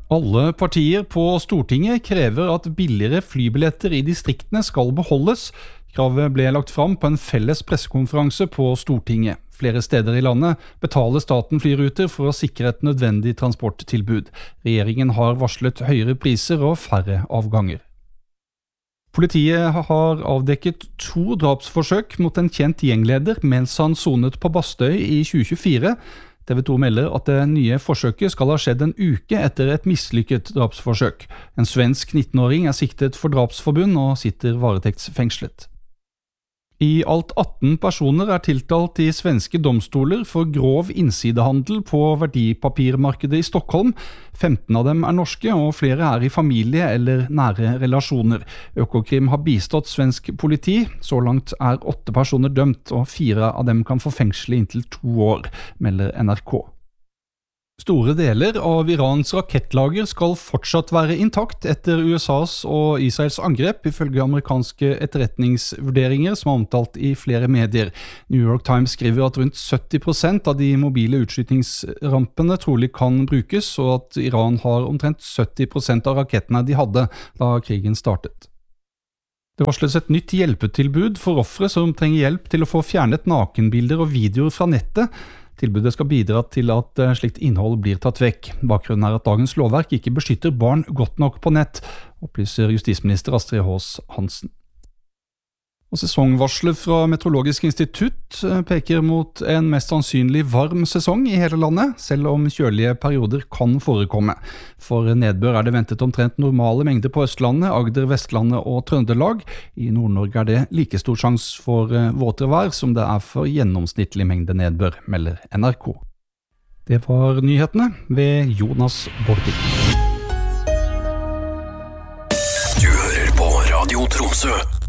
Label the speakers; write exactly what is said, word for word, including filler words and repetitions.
Speaker 1: Alle partier på Stortinget krever at billigere flybilletter i distriktene skal beholdes. Kravet ble lagt fram på en felles pressekonferanse på Stortinget. Flere steder i landet betaler staten flyruter for å sikre et nødvendig transporttilbud. Regjeringen har varslet høyere priser og færre avganger. Politiet har avdekket to drapsforsøk mot en kjent gjengleder mens han sonet på Bastøy i tjue tjuefire. T V to melder at det nye forsøket skal ha skjedd en uke etter et mislykket drapsforsøk. En svensk nittenåring er siktet for drapsforbund og sitter varetektsfengslet. I alt atten personer er tiltalt i svenske domstoler for grov innsidehandel på verdipapirmarkedet i Stockholm. femten av dem er norske, og flere er i familie eller nære relasjoner. Økokrim har bistått svensk politi. Så langt er åtte personer dømt, og fire av dem kan få fengsel i inntil to år, melder N R K. Store deler av Irans rakettlager skal fortsatt være intakt etter U S A's og Israels angrep, ifølge amerikanske etterretningsvurderinger som er omtalt i flere medier. New York Times skriver at rundt sytti prosent av de mobile utskytningsrampene trolig kan brukes, og at Iran har omtrent sytti prosent av rakettene de hadde da krigen startet. Det varsles et nytt hjelpetilbud for ofre som trenger hjelp til å få fjernet nakenbilder og videoer fra nettet. Tilbudet skal bidra til at slikt innhold blir tatt vekk. Bakgrunnen er at dagens lovverk ikke beskytter barn godt nok på nett, opplyser justisminister Astrid Haas Hansen. Og sesongvarslet fra Meteorologisk institutt peker mot en mest sannsynlig varm sesong i hele landet, selv om kjølige perioder kan forekomme. For nedbør er det ventet omtrent normale mengder på Østlandet, Agder, Vestlandet og Trøndelag. I Nord-Norge er det like stor sjans for våtere vær som det er for gjennomsnittlig mengde nedbør, melder N R K. Det var nyhetene ved Jonas Bordi.
Speaker 2: Du hører på Radio Tromsø.